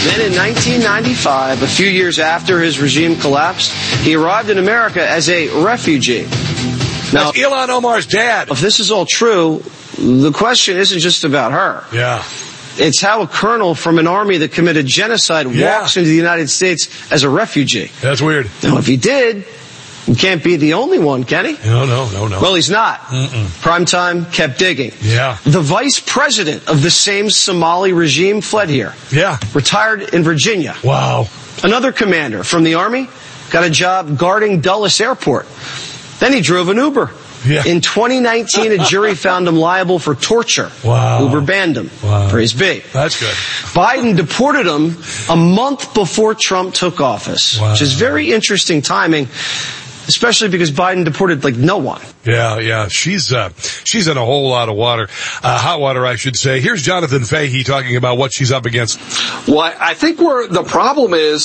Then in 1995, a few years after his regime collapsed, he arrived in America as a refugee. Now, that's Ilhan Omar's dad. If this is all true, the question isn't just about her. Yeah. It's how a colonel from an army that committed genocide walks into the United States as a refugee. That's weird. Now, if he did, he can't be the only one, can he? No. Well, he's not. Primetime kept digging. Yeah. The vice president of the same Somali regime fled here. Yeah. Retired in Virginia. Wow. Another commander from the Army got a job guarding Dulles Airport. Then he drove an Uber. Yeah. In 2019, a jury found him liable for torture. Wow. Uber banned him. Wow. Praise be. That's good. Biden deported him a month before Trump took office, which is very interesting timing, especially because Biden deported like no one. Yeah. She's in a whole lot of water, hot water, I should say. Here's Jonathan Fahey talking about what she's up against. Well, I think where the problem is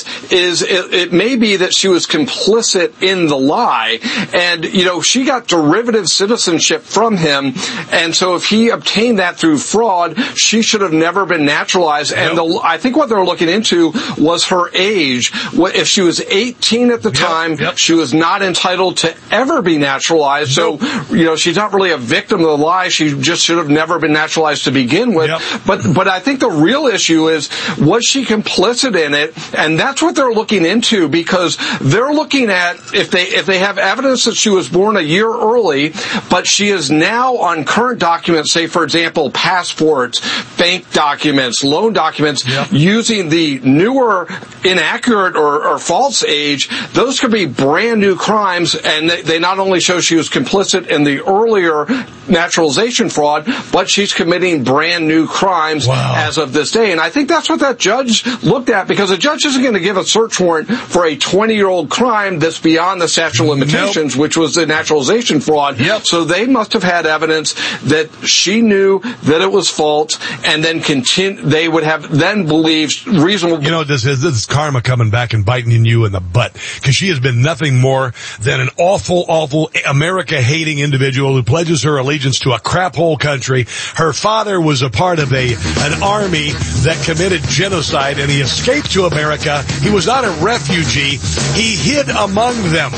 it may be that she was complicit in the lie, and she got derivative citizenship from him, and so if he obtained that through fraud, she should have never been naturalized. And I think what they're looking into was her age. If she was 18 at the time, she was not entitled to ever be naturalized. So, she's not really a victim of the lie. She just should have never been naturalized to begin with. But I think the real issue is, was she complicit in it? And that's what they're looking into, because they're looking at if they have evidence that she was born a year early, but she is now on current documents, say, for example, passports, bank documents, loan documents, using the newer, inaccurate or false age, those could be brand new crimes, and they not only show she was complicit in the earlier naturalization fraud, but she's committing brand new crimes as of this day. And I think that's what that judge looked at, because a judge isn't going to give a search warrant for a 20-year-old crime that's beyond the statute of limitations, which was the naturalization fraud. So they must have had evidence that she knew that it was false, and then they would have then believed reasonable. This is karma coming back and biting you in the butt, because she has been nothing more than an awful America-hating individual who pledges her allegiance to a crap-hole country. Her father was a part of an army that committed genocide, and he escaped to America. He was not a refugee. He hid among them.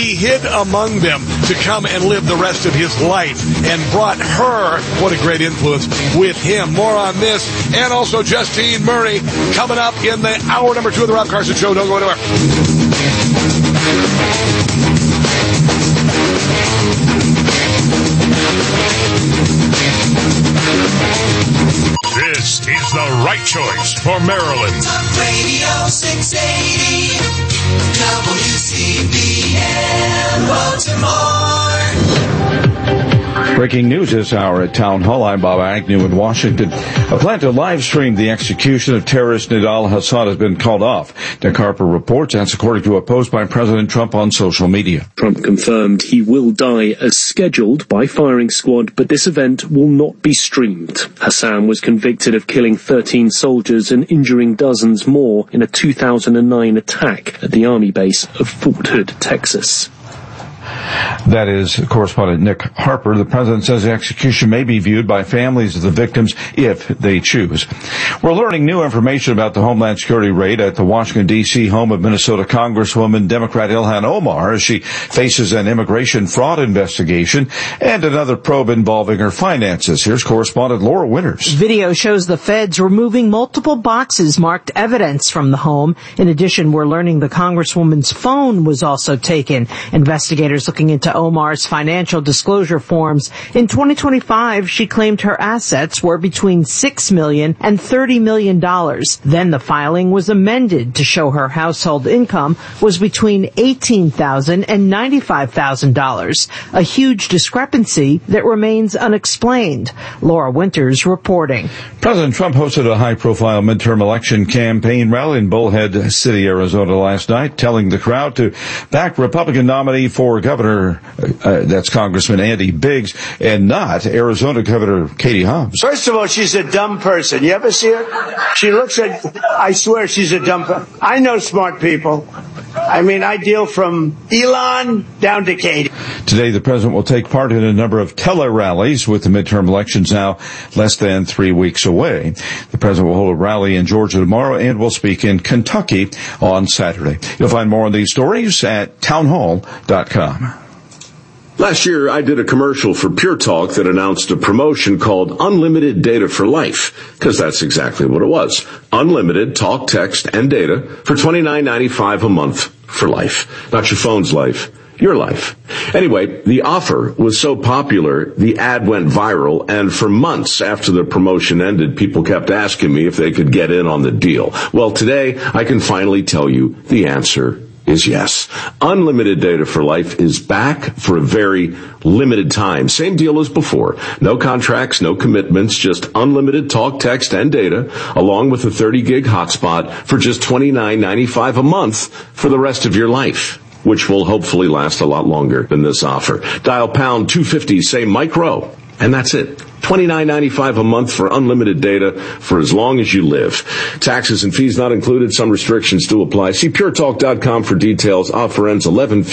To come and live the rest of his life, and brought her, what a great influence, with him. More on this, and also Justine Murray, coming up in the hour number 2 of the Rob Carson Show. Don't go anywhere. This is the right choice for Maryland. Talk Radio 680 WCBM Baltimore. Breaking news this hour at Town Hall. I'm Bob Agnew in Washington. A plan to live stream the execution of terrorist Nidal Hasan has been called off. Nick Harper reports that's according to a post by President Trump on social media. Trump confirmed he will die as scheduled by firing squad, but this event will not be streamed. Hassan was convicted of killing 13 soldiers and injuring dozens more in a 2009 attack at the Army base of Fort Hood, Texas. That is correspondent Nick Harper. The president says the execution may be viewed by families of the victims if they choose. We're learning new information about the Homeland Security raid at the Washington, D.C. home of Minnesota Congresswoman Democrat Ilhan Omar as she faces an immigration fraud investigation and another probe involving her finances. Here's correspondent Laura Winters. Video shows the feds removing multiple boxes marked evidence from the home. In addition, we're learning the Congresswoman's phone was also taken. Investigators looking into Omar's financial disclosure forms. In 2025, she claimed her assets were between $6 million and $30 million. Then the filing was amended to show her household income was between $18,000 and $95,000. A huge discrepancy that remains unexplained. Laura Winters reporting. President Trump hosted a high-profile midterm election campaign rally in Bullhead City, Arizona last night, telling the crowd to back Republican nominee for governor, that's Congressman Andy Biggs, and not Arizona Governor Katie Hobbs. First of all, she's a dumb person. You ever see her? She looks at, I swear she's a dumb person. I know smart people. I mean, I deal from Elon down to Katie. Today, the president will take part in a number of tele-rallies with the midterm elections now less than 3 weeks away. The president will hold a rally in Georgia tomorrow and will speak in Kentucky on Saturday. You'll find more on these stories at townhall.com. Last year, I did a commercial for Pure Talk that announced a promotion called Unlimited Data for Life, because that's exactly what it was. Unlimited talk, text, and data for $29.95 a month for life. Not your phone's life, your life. Anyway, the offer was so popular, the ad went viral, and for months after the promotion ended, people kept asking me if they could get in on the deal. Well, today, I can finally tell you the answer is yes. Unlimited Data for Life is back for a very limited time. Same deal as before. No contracts, no commitments, just unlimited talk, text, and data, along with a 30-gig hotspot for just $29.95 a month for the rest of your life, which will hopefully last a lot longer than this offer. Dial pound 250, say micro, and that's it. $29.95 a month for unlimited data for as long as you live. Taxes and fees not included. Some restrictions do apply. See puretalk.com for details. Offer ends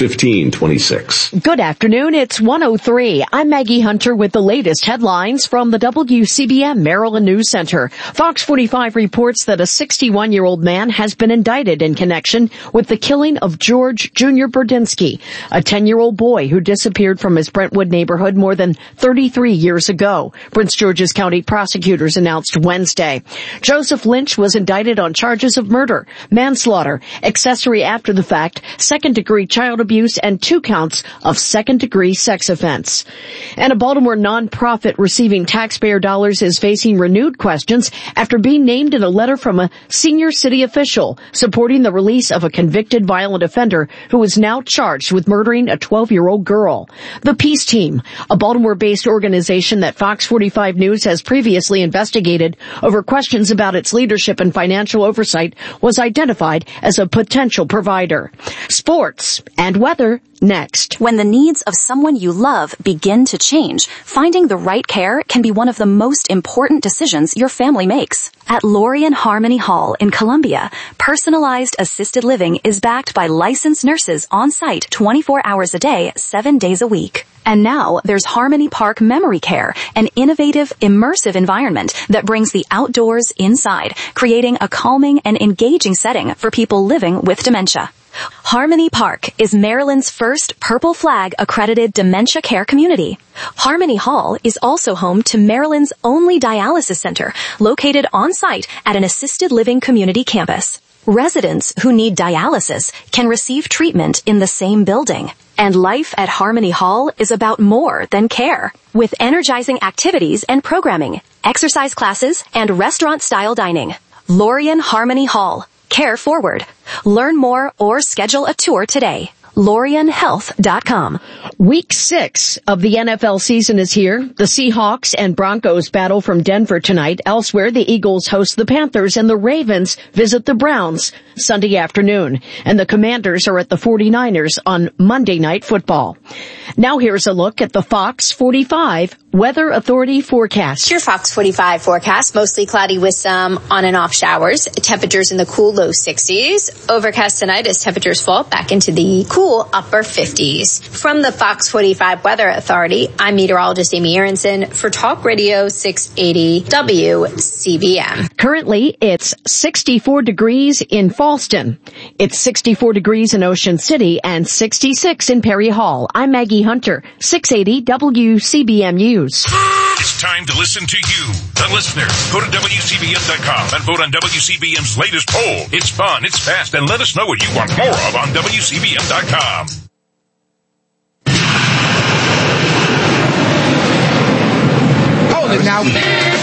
11/15/26. Good afternoon. It's 1:03. I'm Maggie Hunter with the latest headlines from the WCBM Maryland News Center. Fox 45 reports that a 61-year-old man has been indicted in connection with the killing of George Jr. Burdinsky, a 10-year-old boy who disappeared from his Brentwood neighborhood more than 33 years ago. Prince George's County prosecutors announced Wednesday. Joseph Lynch was indicted on charges of murder, manslaughter, accessory after the fact, second-degree child abuse, and 2 counts of second-degree sex offense. And a Baltimore nonprofit receiving taxpayer dollars is facing renewed questions after being named in a letter from a senior city official supporting the release of a convicted violent offender who is now charged with murdering a 12-year-old girl. The Peace Team, a Baltimore-based organization that Fox 45 News has previously investigated over questions about its leadership and financial oversight, was identified as a potential provider. Sports and weather next. When the needs of someone you love begin to change, finding the right care can be one of the most important decisions your family makes. At Lorien Harmony Hall in Columbia, personalized assisted living is backed by licensed nurses on site 24 hours a day, 7 days a week. And now there's Harmony Park Memory Care, an innovative, immersive environment that brings the outdoors inside, creating a calming and engaging setting for people living with dementia. Harmony Park is Maryland's first Purple Flag accredited dementia care community. Harmony Hall is also home to Maryland's only dialysis center, located on site at an assisted living community campus. Residents who need dialysis can receive treatment in the same building. And life at Harmony Hall is about more than care. With energizing activities and programming, exercise classes, and restaurant-style dining. Lorien Harmony Hall. Care forward. Learn more or schedule a tour today. LorienHealth.com. Week 6 of the NFL season is here. The Seahawks and Broncos battle from Denver tonight. Elsewhere, the Eagles host the Panthers and the Ravens visit the Browns Sunday afternoon. And the Commanders are at the 49ers on Monday Night Football. Now here's a look at the Fox 45 Weather Authority forecast. Your Fox 45 forecast, mostly cloudy with some on and off showers. Temperatures in the cool low 60s. Overcast tonight as temperatures fall back into the cool upper 50s. From the Fox 45 Weather Authority, I'm meteorologist Amy Aronson for Talk Radio 680 WCBM. Currently, it's 64 degrees in Fallston. It's 64 degrees in Ocean City and 66 in Perry Hall. I'm Maggie Hunter, 680 WCBM News. It's time to listen to you, the listener. Go to WCBM.com and vote on WCBM's latest poll. It's fun, it's fast, and let us know what you want more of on WCBM.com. Hold it now.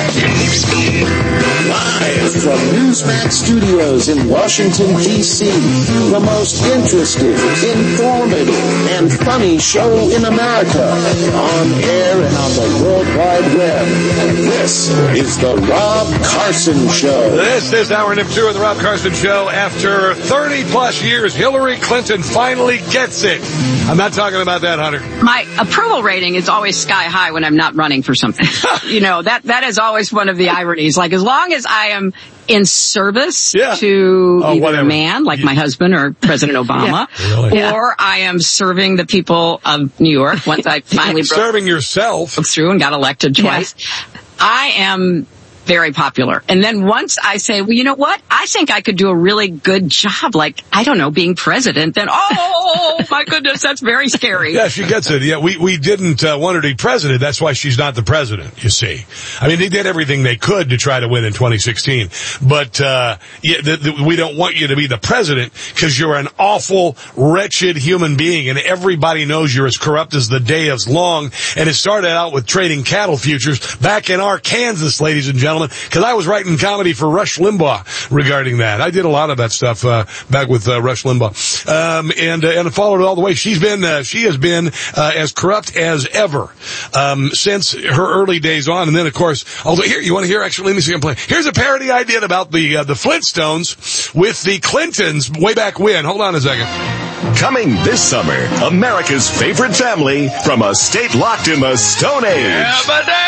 Live from Newsmax Studios in Washington, D.C., the most interesting, informative, and funny show in America, on air and on the World Wide Web. This is The Rob Carson Show. This is hour number 2 of The Rob Carson Show. After 30-plus years, Hillary Clinton finally gets it. I'm not talking about that, Hunter. My approval rating is always sky high when I'm not running for something. You know, that is always one of the ironies. Like, as long as I am in service Yeah. to either whatever. a man, like my husband or President Obama, Really? or I am serving the people of New York once I finally broke Serving yourself. through and got elected twice. I am very popular. And then once I say, well, you know what? I think I could do a really good job, like, I don't know, being president, then, oh, my goodness, that's very scary. Yeah, she gets it. Yeah, we didn't want her to be president. That's why she's not the president, you see. I mean, they did everything they could to try to win in 2016. But we don't want you to be the president because you're an awful, wretched human being, and everybody knows you're as corrupt as the day is long. And it started out with trading cattle futures back in Arkansas, ladies and gentlemen, because I was writing comedy for Rush Limbaugh regarding that. I did a lot of that stuff back with Rush Limbaugh, and followed it all the way. She has been as corrupt as ever since her early days on. And then, of course, although here you want to hear, actually, let me see, I'm playing. Here's a parody I did about the Flintstones with the Clintons way back when. Hold on a second. Coming this summer, America's favorite family from a state locked in the Stone Age.